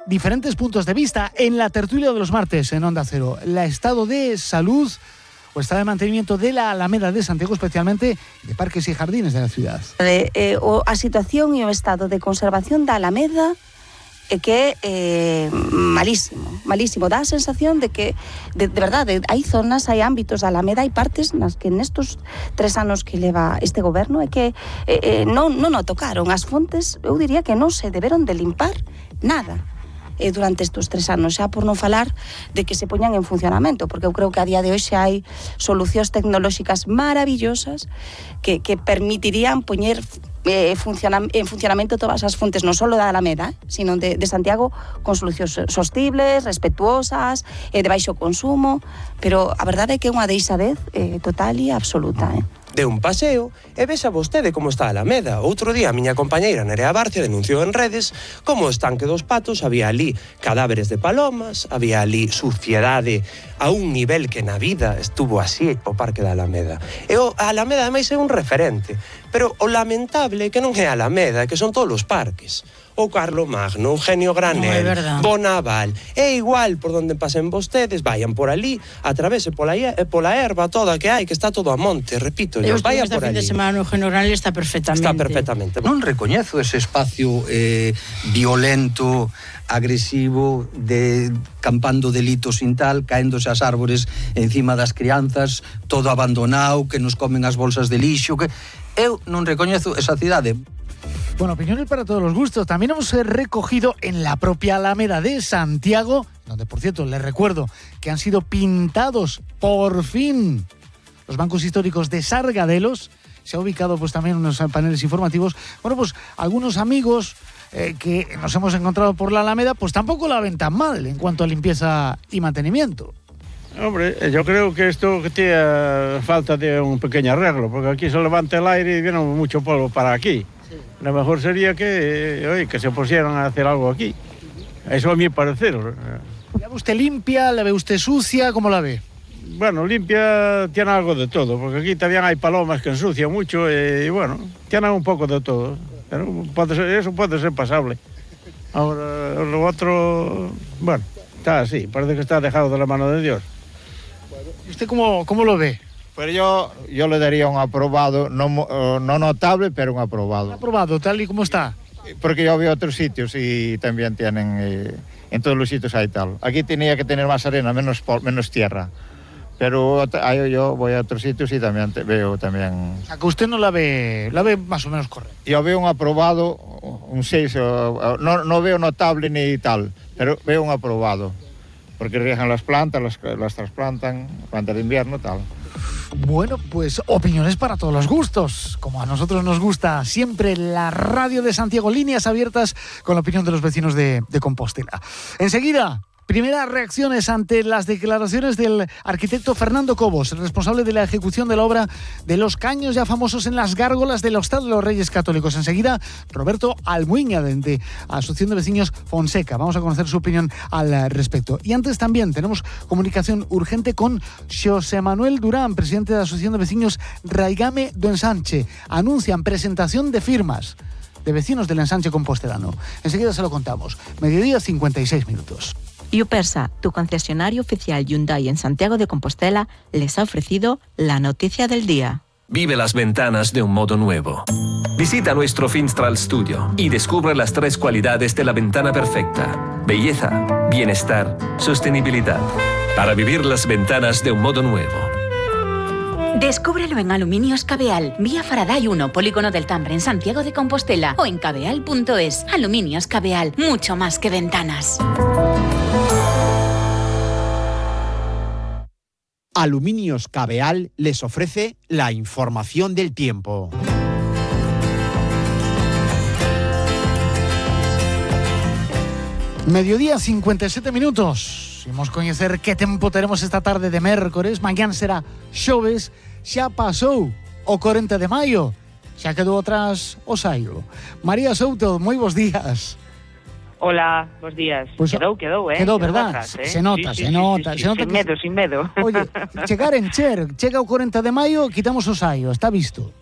diferentes puntos de vista en la tertulia de los martes en Onda Cero. El estado de salud o estado de mantenimiento de la Alameda de Santiago, especialmente de parques y jardines de la ciudad. A situación e o estado de conservación da Alameda é que é malísimo. Dá a sensación de que, de verdade, hai zonas, hai ámbitos da Alameda, hai partes nas que nestos 3 anos que leva este goberno é que non o tocaron. As fontes, eu diría que non se deberon de limpar nada durante estes 3 anos, xa por non falar de que se poñan en funcionamento, porque eu creo que a día de hoxe hai solucións tecnolóxicas maravillosas que permitirían poñer en funcionamento todas as fontes, non só da Alameda, sino de Santiago, con solucións sostibles, respetuosas, de baixo consumo, pero a verdade é que é unha deixadez total e absoluta. De un paseo e vexa vostede como está a Alameda. Outro día a miña compañeira Nerea Barcia denunciou en redes como o estanque dos Patos había ali cadáveres de palomas, había ali suciedade a un nivel que na vida estuvo así o Parque da Alameda. E a Alameda ademais é un referente, pero o lamentable é que non é a Alameda, que son todos os parques. O Carlomagno, o Eugenio Granel, Bonaval, é igual por donde pasen vostedes, vayan por ali, atravese pola erva toda que hai, que está todo a monte, repito, vaya por ali. Fin de semana o Eugenio Granel está perfectamente. Está perfectamente. Non recoñezo ese espacio violento, agresivo, de campando delitos sin tal, caéndose as árbores encima das crianzas, todo abandonado, que nos comen as bolsas de lixo, que eu non recoñezo esa cidade. Bueno, opiniones para todos los gustos. También hemos recogido en la propia Alameda de Santiago, donde, por cierto, les recuerdo que han sido pintados por fin los bancos históricos de Sargadelos. Se ha ubicado pues también unos paneles informativos. Bueno, pues algunos amigos que nos hemos encontrado por la Alameda, pues tampoco la ven tan mal en cuanto a limpieza y mantenimiento. Hombre, yo creo que esto tiene falta de un pequeño arreglo, porque aquí se levanta el aire y viene mucho polvo para aquí. Sí. Lo mejor sería que se pusieran a hacer algo aquí. Eso a mi parecer. ¿La ve usted limpia? ¿La ve usted sucia? ¿Cómo la ve? Bueno, limpia tiene algo de todo, porque aquí también hay palomas que ensucian mucho y bueno, tiene un poco de todo. Pero eso puede ser pasable. Ahora, lo otro, bueno, está así, parece que está dejado de la mano de Dios. ¿Y usted cómo lo ve? Pues yo le daría un aprobado, no notable, pero un aprobado. ¿Un aprobado, tal y como está? Porque yo veo otros sitios y también tienen, en todos los sitios hay tal. Aquí tenía que tener más arena, menos tierra. Pero yo voy a otros sitios y también veo también... O sea, que usted no la ve más o menos correcta. Yo veo un aprobado, un 6, no veo notable ni tal, pero veo un aprobado. Porque riegan las plantas, las trasplantan, plantas de invierno, tal. Bueno, pues opiniones para todos los gustos. Como a nosotros nos gusta siempre la radio de Santiago, líneas abiertas con la opinión de los vecinos de Compostela. Enseguida, primeras reacciones ante las declaraciones del arquitecto Fernando Cobos, el responsable de la ejecución de la obra de los caños ya famosos en las gárgolas del Hostal de los Reyes Católicos. Enseguida, Roberto Almuiña, de Asociación de Vecinos Fonseca. Vamos a conocer su opinión al respecto. Y antes también tenemos comunicación urgente con Xosé Manuel Durán, presidente de la Asociación de Vecinos Raigame do Ensanche. Anuncian presentación de firmas de vecinos del ensanche compostelano. Enseguida se lo contamos. Mediodía, 56 minutos. Yupersa, tu concesionario oficial Hyundai en Santiago de Compostela, les ha ofrecido la noticia del día. Vive las ventanas de un modo nuevo. Visita nuestro Finstral Studio y descubre las 3 cualidades de la ventana perfecta: belleza, bienestar, sostenibilidad. Para vivir las ventanas de un modo nuevo. Descúbrelo en Aluminios Cabeal, vía Faraday 1, Polígono del Tambre, en Santiago de Compostela, o en cabeal.es. Aluminios Cabeal, mucho más que ventanas. Aluminios Cabeal les ofrece la información del tiempo. Mediodía, 57 minutos. Imos coñecer que tempo teremos esta tarde de mércores. Mañán será xoves. Xa pasou o 40 de maio. Xa quedou atrás o saio. María Souto, moi bons días. Hola, bons días. Pues quedou, Quedou, verdad? Atrás, Se nota. Sin medo. Oye, chegar en Cher, chega o 40 de maio, quitamos o saio, está visto.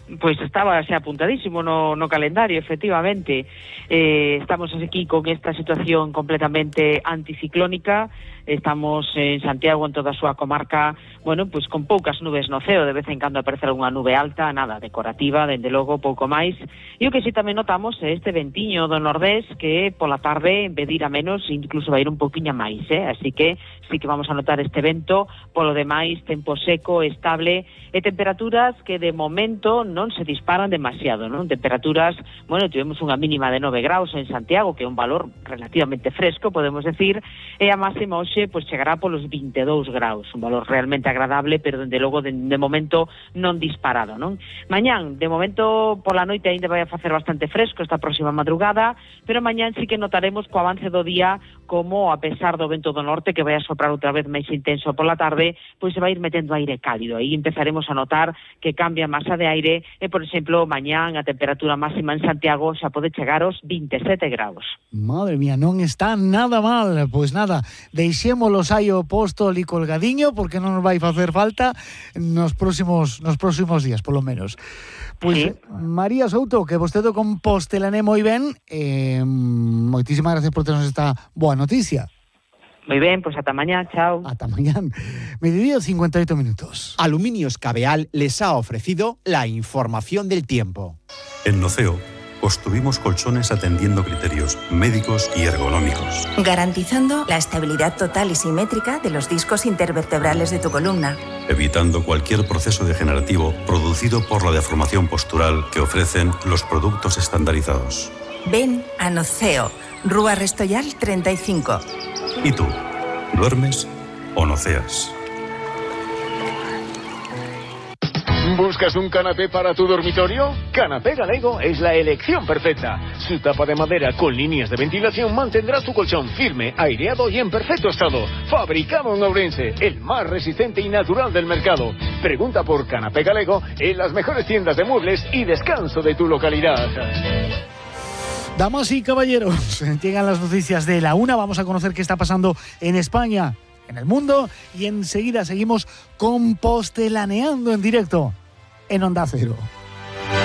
Pois estaba xa apuntadísimo no calendario, efectivamente. Estamos aquí con esta situación completamente anticiclónica. Estamos en Santiago, en toda a súa comarca, bueno, pois con poucas nubes no ceo, de vez en cando aparece algunha nube alta, nada decorativa, dende logo pouco máis. E o que si tamén notamos é este ventiño do nordés que pola tarde, en vez de ir a menos, incluso vai ir un poquinho máis, así que sí que vamos a notar este vento. Polo demais, tempo seco, estable e temperaturas que de momento non se disparan demasiado, non? Temperaturas, bueno, tivemos unha mínima de 9 graus en Santiago, que é un valor relativamente fresco, podemos decir, e a máxima hoxe pois chegará polos 22 graus, un valor realmente agradable, pero dende logo de momento non disparado, non? Mañán, de momento pola noite ainda vai a facer bastante fresco esta próxima madrugada, pero mañán sí que notaremos co avance do día como, a pesar do vento do norte que vai a soprar outra vez máis intenso pola tarde, pois se vai ir metendo aire cálido. Aí empezaremos a notar que cambia a masa de aire e, por exemplo, mañán a temperatura máxima en Santiago xa pode chegar aos 27 graus. Madre mía, non está nada mal. Pois nada, deixémolos aí o posto ali colgadiño porque non nos vai facer falta nos próximos días, polo menos. Pois, sí. María Souto, que vostede compostelané moi ben, moitísimas gracias por ternos esta boa noticia. Muy bien, pues hasta mañana, chao. Hasta mañana. Mediodía 58 minutos. Aluminios Cabeal les ha ofrecido la información del tiempo. En Noceo construimos colchones atendiendo criterios médicos y ergonómicos, garantizando la estabilidad total y simétrica de los discos intervertebrales de tu columna, evitando cualquier proceso degenerativo producido por la deformación postural que ofrecen los productos estandarizados. Ven a Noceo, Rúa Restoyal 35. ¿Y tú? ¿Duermes o noceas? ¿Buscas un canapé para tu dormitorio? Canapé Galego es la elección perfecta. Su tapa de madera con líneas de ventilación mantendrá tu colchón firme, aireado y en perfecto estado. Fabricado en Ourense, el más resistente y natural del mercado. Pregunta por Canapé Galego en las mejores tiendas de muebles y descanso de tu localidad. Damas y caballeros, llegan las noticias de la 1. Vamos a conocer qué está pasando en España, en el mundo, y enseguida seguimos compostelaneando en directo en Onda Cero.